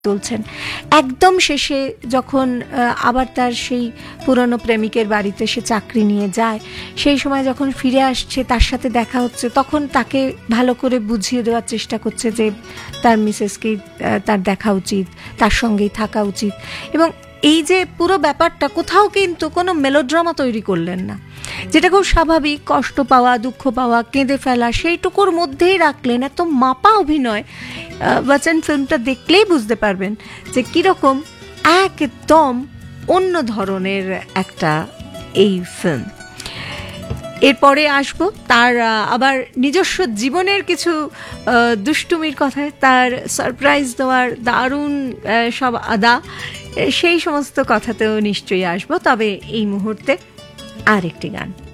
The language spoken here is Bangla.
তুলছেন। একদম শেষে যখন আবার তার সেই পুরনো প্রেমিকের বাড়িতে সে চাকরি নিয়ে যায়, সেই সময় যখন ফিরে আসছে তার সাথে দেখা হচ্ছে, তখন তাকে ভালো করে বুঝিয়ে দেওয়ার চেষ্টা করছে যে তার মিসেসকেই তার দেখা উচিত, তার সঙ্গেই থাকা উচিত। এবং এই যে পুরো ব্যাপারটা কোথাও কিন্তু কোনো মেলোড্রামা তৈরি করলেন না, যেটা খুব স্বাভাবিক, কষ্ট পাওয়া, দুঃখ পাওয়া, কেঁদে ফেলা, সেইটুকুর মধ্যেই রাখলেন। এত মাপা অভিনয়, বচ্চন ফিল্মটা দেখলেই বুঝতে পারবেন যে কীরকম একদম অন্য ধরনের একটা এই ফিল্ম। এরপরে আসবো তার আবার নিজস্ব জীবনের কিছু দুষ্টুমির কথায়, তার সারপ্রাইজ দেওয়ার দারুণ সব আদা, সেই সমস্ত কথাতেও নিশ্চয়ই আসবো। তবে এই মুহূর্তে আরেকটি গান।